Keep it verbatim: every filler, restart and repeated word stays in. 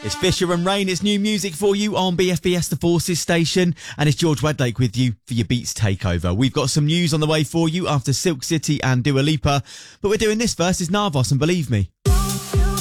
It's Fisher and Rain. It's new music for you on B F B S The Forces station. And it's George Wedlake with you for your Beats Takeover. We've got some news on the way for you after Silk City and Dua Lipa. But we're doing this first. It's Narvos and Believe Me.